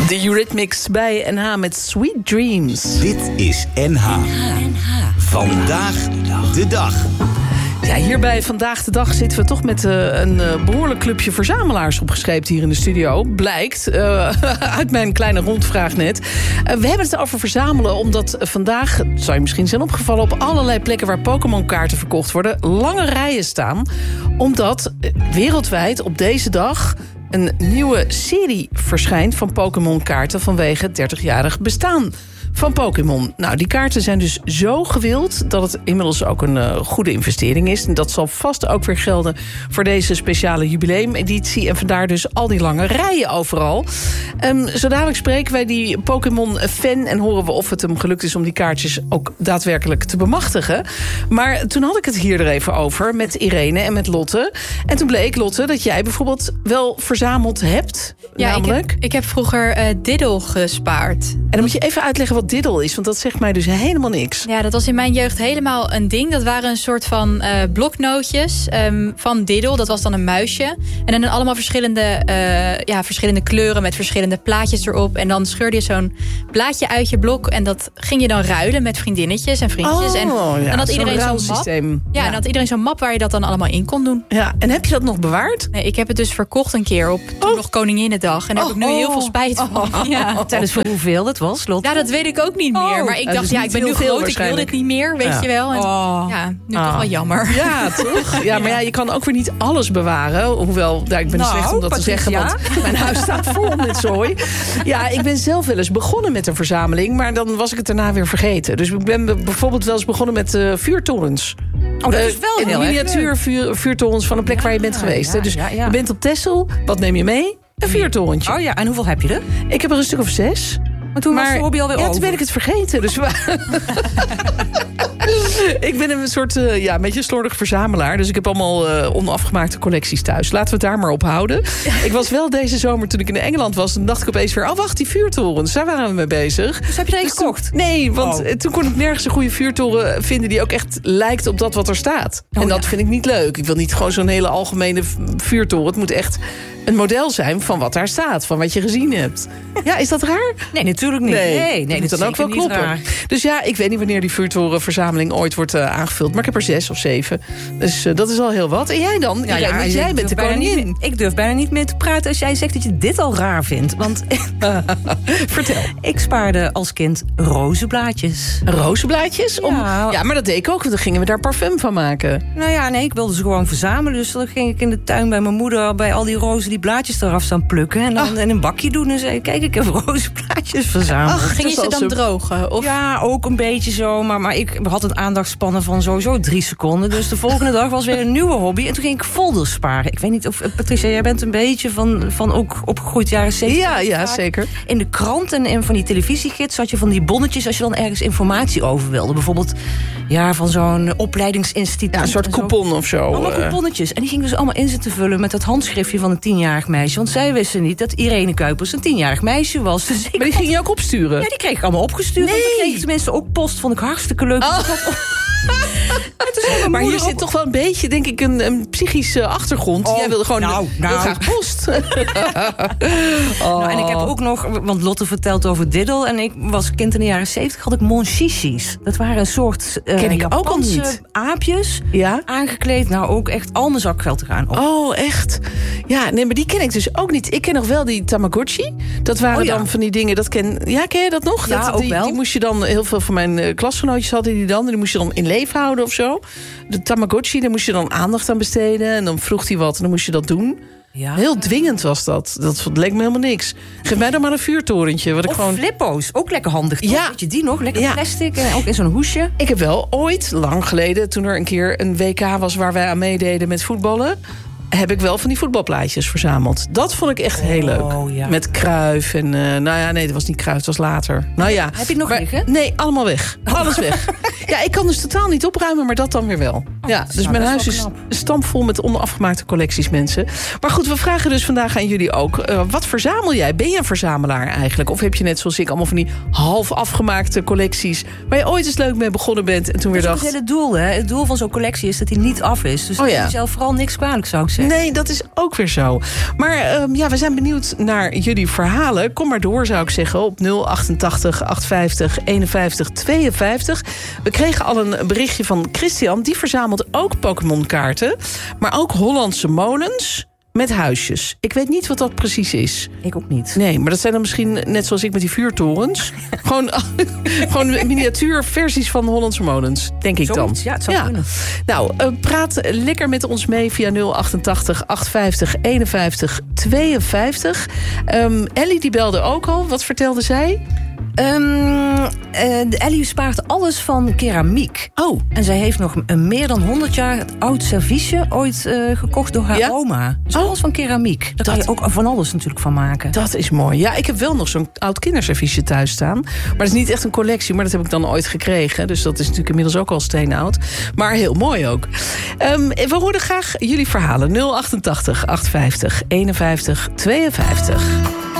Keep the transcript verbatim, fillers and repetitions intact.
De Eurythmics bij N H met Sweet Dreams. Dit is N H. N H. Vandaag de dag. Ja, hier bij Vandaag de Dag zitten we toch met uh, een uh, behoorlijk clubje verzamelaars opgescheept hier in de studio. Blijkt, uh, uit mijn kleine rondvraag net. Uh, we hebben het over verzamelen omdat vandaag, het zou je misschien zijn opgevallen, op allerlei plekken waar Pokémon-kaarten verkocht worden, lange rijen staan. Omdat uh, wereldwijd op deze dag een nieuwe serie verschijnt van Pokémon-kaarten vanwege het dertigjarig bestaan van Pokémon. Nou, die kaarten zijn dus zo gewild dat het inmiddels ook een uh, goede investering is. En dat zal vast ook weer gelden voor deze speciale jubileumeditie. En vandaar dus al die lange rijen overal. Um, zo dadelijk spreken wij die Pokémon-fan en horen we of het hem gelukt is om die kaartjes ook daadwerkelijk te bemachtigen. Maar toen had ik het hier er even over met Irene en met Lotte. En toen bleek, Lotte, dat jij bijvoorbeeld wel verzameld hebt. Ja, namelijk. Ik heb, ik heb vroeger uh, Diddle gespaard. En dan moet je even uitleggen wat Diddle is, want dat zegt mij dus helemaal niks. Ja, dat was in mijn jeugd helemaal een ding. Dat waren een soort van uh, bloknootjes um, van Diddle. Dat was dan een muisje. En dan allemaal verschillende, uh, ja, verschillende kleuren met verschillende plaatjes erop. En dan scheurde je zo'n plaatje uit je blok. En dat ging je dan ruilen met vriendinnetjes en vriendjes. Oh, en ja, dan had iedereen zo'n map. Systeem. Ja, ja, en dan had iedereen zo'n map waar je dat dan allemaal in kon doen. Ja, en heb je dat nog bewaard? Nee, ik heb het dus verkocht een keer op toen oh. nog Koninginnedag. En daar oh, heb ik nu oh. heel veel spijt van. Oh. Ja. Tijdens voor hoeveel het was, Lot? Ja, dat weet ik ook niet meer. Oh, maar ik dat dacht, is ja, niet ik ben nu heel veel groot, ik wil dit niet meer, weet ja. je wel. En, oh. Ja, nu oh. toch wel jammer. Ja, toch? Ja, maar ja, je kan ook weer niet alles bewaren. Hoewel, ja, ik ben nou, slecht om dat Patricia? te zeggen, want mijn huis staat vol met zooi. Ja, ik ben zelf wel eens begonnen met een verzameling, maar dan was ik het daarna weer vergeten. Dus ik ben bijvoorbeeld wel eens begonnen met uh, vuurtorens. Oh, dat is wel uh, heel miniatuur vuur, vuurtorens van een plek ja, waar je bent geweest. Ja, Dus ja, ja. je bent op Texel, wat neem je mee? Een vuurtorentje. Oh ja, en hoeveel heb je er? Ik heb er een stuk of zes. Maar toen was de hobby alweer ja, over. toen ben ik het vergeten. Dus ik ben een soort, uh, ja, een beetje slordig verzamelaar. Dus ik heb allemaal uh, onafgemaakte collecties thuis. Laten we het daar maar op houden. Ik was wel deze zomer, toen ik in Engeland was, dan dacht ik opeens weer, oh wacht, die vuurtorens, daar waren we mee bezig. Dus heb je er een dus gekocht? Toen, nee, want oh. toen kon ik nergens een goede vuurtoren vinden die ook echt lijkt op dat wat er staat. Oh, en dat ja. vind ik niet leuk. Ik wil niet gewoon zo'n hele algemene vuurtoren. Het moet echt een model zijn van wat daar staat, van wat je gezien hebt. Ja, is dat raar? Nee, natuurlijk niet. Nee, nee, nee dat moet dan ook wel kloppen. Raar. Dus ja, ik weet niet wanneer die vuurtorenverzameling ooit wordt uh, aangevuld. Maar ik heb er zes of zeven. Dus uh, dat is al heel wat. En jij dan? Ja, ja, ja, jij bent de koningin. Niet, ik durf bijna niet meer te praten als jij zegt dat je dit al raar vindt. Want vertel. Ik spaarde als kind rozenblaadjes. Rozenblaadjes? Om... Ja. ja, maar dat deed ik ook. Want dan gingen we daar parfum van maken. Nou ja, nee, ik wilde ze gewoon verzamelen. Dus dan ging ik in de tuin bij mijn moeder bij al die rozen die blaadjes eraf staan plukken. En dan oh. in een bakje doen en zei, kijk, ik heb rozenblaadjes verzameld. Ach, ging je ze dan zo... drogen? Of? Ja, ook een beetje zo. Maar, maar ik had een aandachtspannen van sowieso drie seconden. Dus de volgende dag was weer een nieuwe hobby. En toen ging ik folders sparen. Ik weet niet of, Patricia, jij bent een beetje van, van ook opgegroeid jaren zeventig. Ja, ja, zeker. In de krant en, en van die televisiegids had je van die bonnetjes als je dan ergens informatie over wilde. Bijvoorbeeld ja, van zo'n opleidingsinstituut. Ja, een soort coupon of zo. Allemaal couponnetjes. En die ging dus allemaal in zitten vullen met dat handschriftje van een tienjarig meisje. Want zij wisten niet dat Irene Kuipers een tienjarig meisje was. Dus maar die ging je ook opsturen? Ja, die kreeg ik allemaal opgestuurd. Nee. En toen kreeg ik tenminste ook post. Vond ik hartstikke leuk. Oh. Maar hier zit toch wel een beetje, denk ik, een, een psychische achtergrond. Oh, Jij wilde gewoon nou, heel nou. graag post. oh. Nou, en ik heb ook nog, want Lotte vertelt over Diddle. En ik was kind in de jaren zeventig, had ik monshishis. Dat waren een soort uh, Ken ik Japanse ook al niet. aapjes. Ja? Aangekleed. Nou, ook echt al mijn zakgeld eraan op. Oh, echt? Ja, nee, maar die ken ik dus ook niet. Ik ken nog wel die Tamagotchi. Dat waren oh, ja. dan van die dingen, dat ken... Ja, ken je dat nog? Ja, dat, ook die, wel. Die moest je dan, heel veel van mijn uh, klasgenootjes hadden die dan. Die moest je dan in leven houden of zo. De Tamagotchi, daar moest je dan aandacht aan besteden. En dan vroeg hij wat en dan moest je dat doen. Ja. Heel dwingend was dat. Dat leek me helemaal niks. Geef mij dan maar een vuurtorentje. Wat ik of gewoon... flippo's, ook lekker handig. Toch? Ja. Weet je die nog? Lekker Ja. plastic en ook in zo'n hoesje. Ik heb wel ooit, lang geleden, toen er een keer een W K was waar wij aan meededen met voetballen, heb ik wel van die voetbalplaatjes verzameld. Dat vond ik echt heel leuk. Oh, ja. Met Cruijff en... Uh, nou ja, nee, dat was niet Cruijff, dat was later. Nou ja. Heb je het nog maar, liggen? Nee, allemaal weg. Alles weg. Ja, ik kan dus totaal niet opruimen, maar dat dan weer wel. Oh, ja, dus nou, mijn dat huis is is wel stampvol met onafgemaakte collecties, mensen. Maar goed, we vragen dus vandaag aan jullie ook. Uh, wat verzamel jij? Ben je een verzamelaar eigenlijk? Of heb je net zoals ik allemaal van die half afgemaakte collecties... waar je ooit eens leuk mee begonnen bent en toen weer dacht... Dat is het hele doel, hè? Het doel van zo'n collectie is dat hij niet af is. Dus oh, ja. doe jezelf vooral niks kwalijk, zou ik zeggen. Nee, dat is ook weer zo. Maar um, ja, we zijn benieuwd naar jullie verhalen. Kom maar door, zou ik zeggen, op nul achtentachtig achtenvijftig eenenvijftig tweeënvijftig. We kregen al een berichtje van Christian. Die verzamelt ook Pokémon-kaarten. Maar ook Hollandse molens met huisjes. Ik weet niet wat dat precies is. Ik ook niet. Nee, maar dat zijn dan misschien net zoals ik met die vuurtorens. gewoon, gewoon miniatuurversies van Hollandse molens, denk ik Zoiets, dan. ja, het zou ja. kunnen. Nou, uh, praat lekker met ons mee via nul achtentachtig achtenvijftig eenenvijftig tweeënvijftig. Um, Ellie die belde ook al. Wat vertelde zij? Um, uh, Ellie spaart alles van keramiek. Oh. En zij heeft nog een meer dan honderd jaar oud serviesje ooit uh, gekocht door haar ja? oma. Dus oh. alles van keramiek. Daar dat... kan je ook van alles natuurlijk van maken. Dat is mooi. Ja, ik heb wel nog zo'n oud kinderserviesje thuis staan. Maar dat is niet echt een collectie, maar dat heb ik dan ooit gekregen. Dus dat is natuurlijk inmiddels ook al steenoud. Maar heel mooi ook. Um, we horen graag jullie verhalen. nul achtentachtig achtenvijftig eenenvijftig tweeënvijftig.